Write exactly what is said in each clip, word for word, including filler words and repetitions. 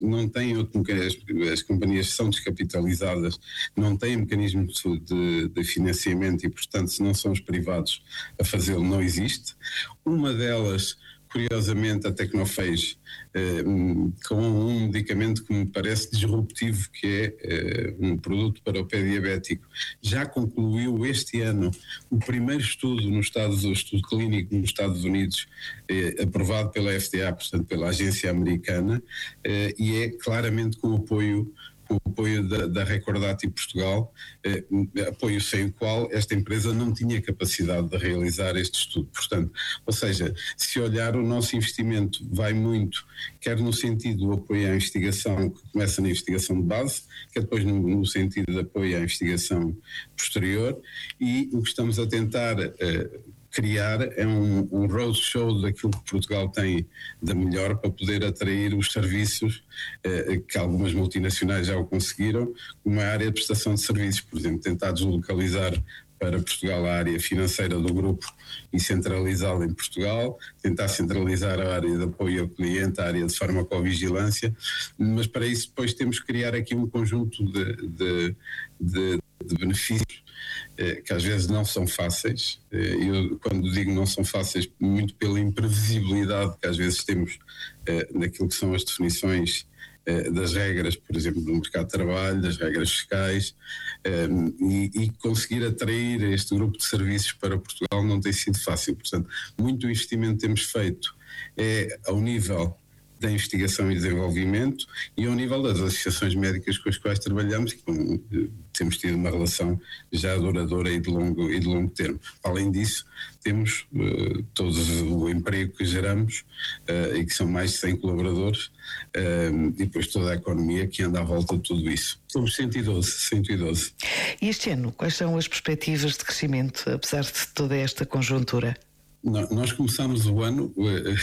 não têm outro mecanismo, as companhias são descapitalizadas, não têm mecanismo de, de financiamento e, portanto, se não são os privados a fazê-lo, não existe. Uma delas, curiosamente, a Tecnofage, eh, com um medicamento que me parece disruptivo, que é eh, um produto para o pé diabético, já concluiu este ano o primeiro estudo no Estados, o estudo clínico nos Estados Unidos, eh, aprovado pela F D A, portanto pela agência americana, eh, e é claramente com apoio com o apoio da, da Recordati Portugal, eh, apoio sem o qual esta empresa não tinha capacidade de realizar este estudo. Portanto, ou seja, se olhar, o nosso investimento vai muito, quer no sentido do apoio à investigação, que começa na investigação de base, quer depois no, no sentido de apoio à investigação posterior, e o que estamos a tentar eh, criar é um, um roadshow daquilo que Portugal tem da melhor para poder atrair os serviços eh, que algumas multinacionais já o conseguiram, como a área de prestação de serviços, por exemplo, tentar deslocalizar para Portugal a área financeira do grupo e centralizá-la em Portugal, tentar centralizar a área de apoio ao cliente, a área de farmacovigilância, mas para isso depois temos que criar aqui um conjunto de, de, de, de benefícios que às vezes não são fáceis. Eu, quando digo não são fáceis, muito pela imprevisibilidade que às vezes temos naquilo que são as definições das regras, por exemplo, do mercado de trabalho, das regras fiscais, e, e conseguir atrair este grupo de serviços para Portugal não tem sido fácil. Portanto, muito investimento temos feito é ao nível da investigação e desenvolvimento e ao nível das associações médicas com as quais trabalhamos, e com, temos tido uma relação já duradoura e de longo, e de longo termo. Além disso, temos uh, todo o emprego que geramos uh, e que são mais de cem colaboradores uh, e depois toda a economia que anda à volta de tudo isso. Somos cento e doze, cento e doze. E este ano, quais são as perspectivas de crescimento, apesar de toda esta conjuntura? Nós começamos o ano,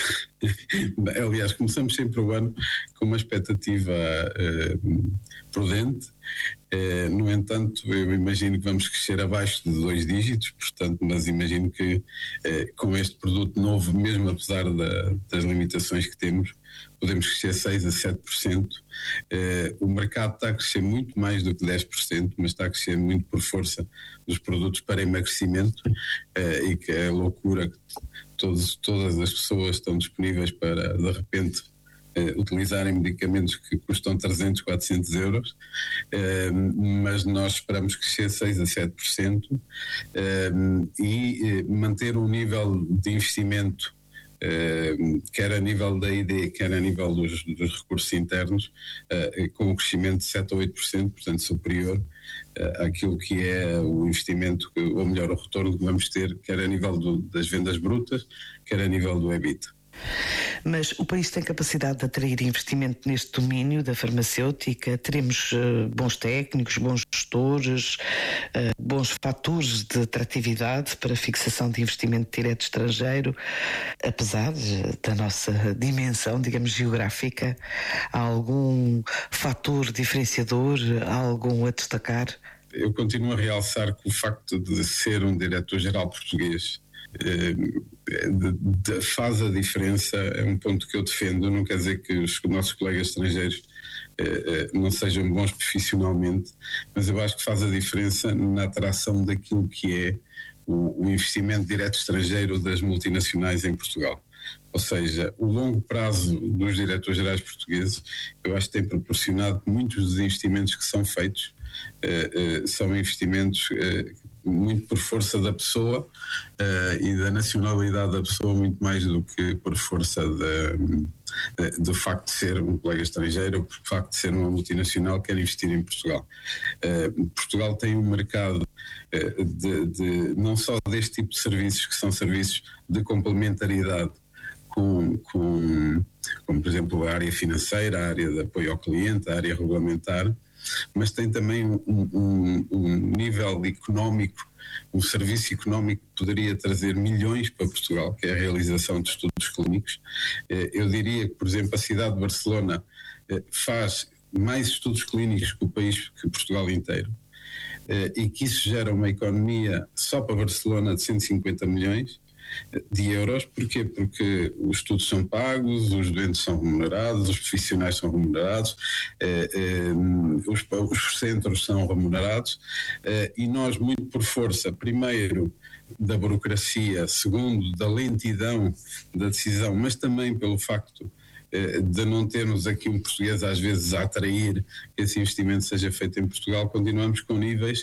aliás, começamos sempre o ano com uma expectativa uh, prudente. Uh, no entanto, eu imagino que vamos crescer abaixo de dois dígitos, portanto, mas imagino que uh, com este produto novo, mesmo apesar da, das limitações que temos, podemos crescer seis a sete por cento. Uh, o mercado está a crescer muito mais do que dez por cento, mas está a crescer muito por força dos produtos para emagrecimento, uh, e que é a loucura que todos, todas as pessoas estão disponíveis para, de repente, uh, utilizarem medicamentos que custam trezentos, quatrocentos euros, uh, mas nós esperamos crescer seis a sete por cento uh, e uh, manter um nível de investimento Uh, quer a nível da I D, quer a nível dos, dos recursos internos, uh, com um crescimento de sete a oito por cento, portanto superior uh, àquilo que é o investimento, ou melhor, o retorno que vamos ter, quer a nível do, das vendas brutas, quer a nível do EBITDA. Mas o país tem capacidade de atrair investimento neste domínio da farmacêutica? Teremos uh, bons técnicos, bons gestores, uh, bons fatores de atratividade para fixação de investimento direto estrangeiro? Apesar da nossa dimensão, digamos, geográfica, há algum fator diferenciador, há algum a destacar? Eu continuo a realçar que o facto de ser um diretor-geral português De, de, faz a diferença, é um ponto que eu defendo. Não quer dizer que os nossos colegas estrangeiros eh, não sejam bons profissionalmente, mas eu acho que faz a diferença na atração daquilo que é o, o investimento direto estrangeiro das multinacionais em Portugal. Ou seja, o longo prazo dos diretores-gerais portugueses, eu acho que tem proporcionado que muitos dos investimentos que são feitos eh, eh, são investimentos eh, muito por força da pessoa uh, e da nacionalidade da pessoa, muito mais do que por força de, de, do facto de ser um colega estrangeiro ou por facto de ser uma multinacional que quer investir em Portugal. Uh, Portugal tem um mercado uh, de, de, não só deste tipo de serviços, que são serviços de complementaridade com, com, como por exemplo a área financeira, a área de apoio ao cliente, a área regulamentar, mas tem também um, um, um nível económico, um serviço económico que poderia trazer milhões para Portugal, que é a realização de estudos clínicos. Eu diria que, por exemplo, a cidade de Barcelona faz mais estudos clínicos que o país, que Portugal inteiro, e que isso gera uma economia só para Barcelona de cento e cinquenta milhões, de euros. Porquê? Porque os estudos são pagos, os doentes são remunerados, os profissionais são remunerados, eh, eh, os, os centros são remunerados, eh, e nós, muito por força, primeiro, da burocracia, segundo, da lentidão da decisão, mas também pelo facto de não termos aqui um português às vezes a atrair que esse investimento seja feito em Portugal, continuamos com níveis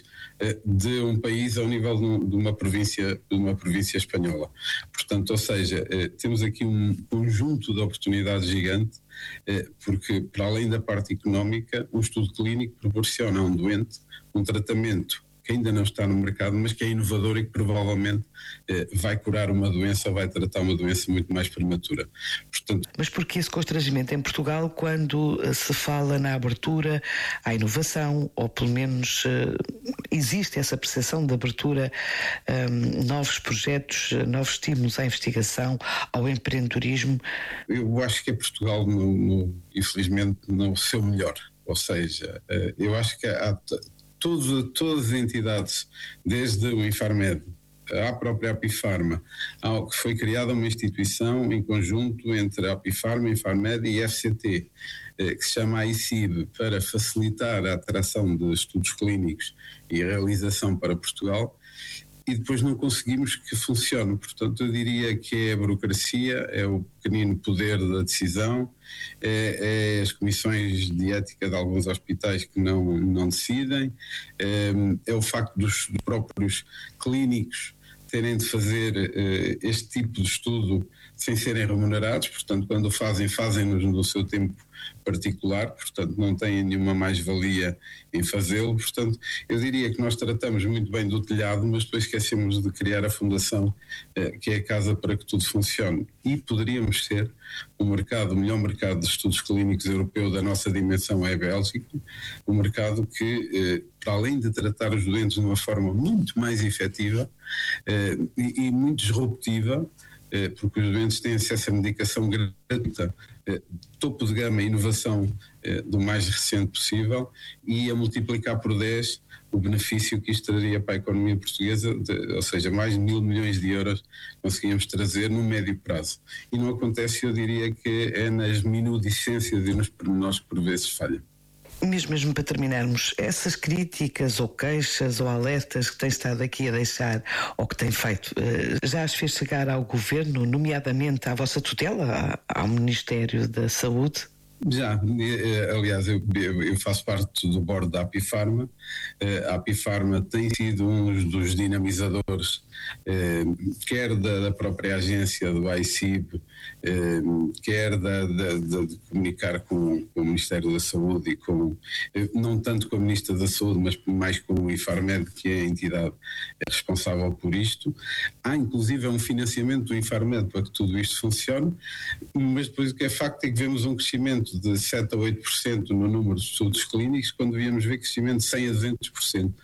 de um país ao nível de uma província, de uma província espanhola. Portanto, ou seja, temos aqui um conjunto de oportunidades gigante, porque para além da parte económica, um estudo clínico proporciona a um doente um tratamento que ainda não está no mercado, mas que é inovador e que provavelmente eh, vai curar uma doença ou vai tratar uma doença muito mais prematura. Portanto, mas porquê esse constrangimento em Portugal quando se fala na abertura à inovação, ou pelo menos eh, existe essa percepção de abertura a um, novos projetos, novos estímulos à investigação, ao empreendedorismo? Eu acho que é Portugal, no, no, infelizmente, no seu melhor. Ou seja, eh, eu acho que há... Todas, todas as entidades, desde o Infarmed à própria Apifarma, ao que foi criada uma instituição em conjunto entre a Apifarma, Infarmed e F C T, que se chama A I C I B, para facilitar a atração de estudos clínicos e a realização para Portugal, e depois não conseguimos que funcione. Portanto, eu diria que é a burocracia, é o pequenino poder da decisão, é, é as comissões de ética de alguns hospitais que não, não decidem, é, é o facto dos próprios clínicos terem de fazer uh, este tipo de estudo sem serem remunerados. Portanto, quando fazem, fazem-nos no seu tempo particular, portanto não têm nenhuma mais-valia em fazê-lo. Portanto, eu diria que nós tratamos muito bem do telhado, mas depois esquecemos de criar a fundação, uh, que é a casa para que tudo funcione. E poderíamos ser o mercado, o melhor mercado de estudos clínicos europeu da nossa dimensão é a Bélgica, um mercado que, uh, para além de tratar os doentes de uma forma muito mais efetiva uh, e, e muito disruptiva, porque os doentes têm acesso à medicação gratuita, topo de gama e inovação do mais recente possível, e a multiplicar por dez o benefício que isto traria para a economia portuguesa, de, ou seja, mais de mil milhões de euros conseguíamos trazer no médio prazo. E não acontece, eu diria que é nas minudicências e nos pormenores que por vezes falha. Mesmo, mesmo para terminarmos, essas críticas ou queixas ou alertas que tem estado aqui a deixar ou que tem feito, já as fez chegar ao Governo, nomeadamente à vossa tutela, ao Ministério da Saúde? Já, aliás, eu, eu faço parte do board da Apifarma. A Apifarma tem sido um dos dinamizadores, quer da própria agência do A I C I B, quer da, da, de comunicar com, com o Ministério da Saúde e com, não tanto com a Ministra da Saúde, mas mais com o Infarmed, que é a entidade responsável por isto. Há inclusive um financiamento do Infarmed para que tudo isto funcione, mas depois o que é facto é que vemos um crescimento de sete a oito por cento no número de estudos clínicos, quando devíamos ver crescimento de cem a duzentos por cento.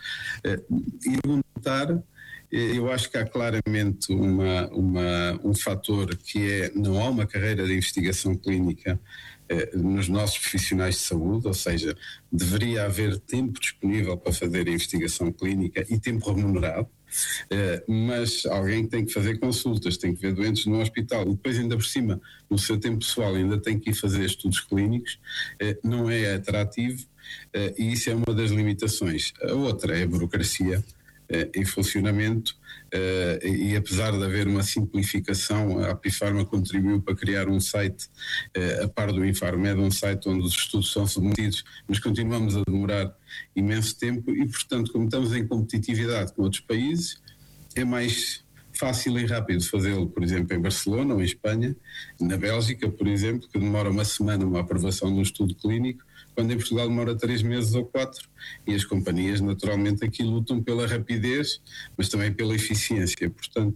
E perguntar, eu acho que há claramente uma, uma, um fator que é, não há uma carreira de investigação clínica eh, nos nossos profissionais de saúde, ou seja, deveria haver tempo disponível para fazer a investigação clínica e tempo remunerado, eh, mas alguém tem que fazer consultas, tem que ver doentes no hospital e depois ainda por cima, no seu tempo pessoal, ainda tem que ir fazer estudos clínicos, eh, não é atrativo, eh, e isso é uma das limitações. A outra é a burocracia em funcionamento, e apesar de haver uma simplificação, a Apifarma contribuiu para criar um site a par do Infarmed, um site onde os estudos são submetidos, mas continuamos a demorar imenso tempo e, portanto, como estamos em competitividade com outros países, é mais fácil e rápido fazê-lo, por exemplo, em Barcelona ou em Espanha, na Bélgica, por exemplo, que demora uma semana uma aprovação de um estudo clínico, quando em Portugal demora três meses ou quatro, e as companhias naturalmente aqui lutam pela rapidez, mas também pela eficiência. Portanto,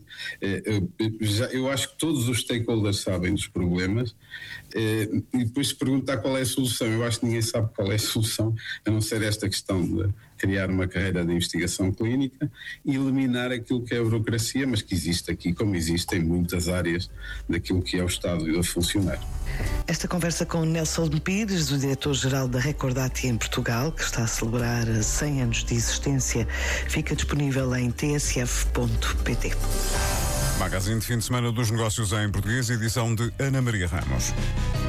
eu acho que todos os stakeholders sabem dos problemas, e depois se perguntar qual é a solução, eu acho que ninguém sabe qual é a solução, a não ser esta questão de criar uma carreira de investigação clínica e eliminar aquilo que é a burocracia, mas que existe aqui, como existe em muitas áreas daquilo que é o Estado e a funcionar. Esta conversa com Nelson Pires, o diretor-geral da Recordati em Portugal, que está a celebrar cem anos de existência, fica disponível em t s f ponto p t. Magazine de fim de semana dos negócios em português, edição de Ana Maria Ramos.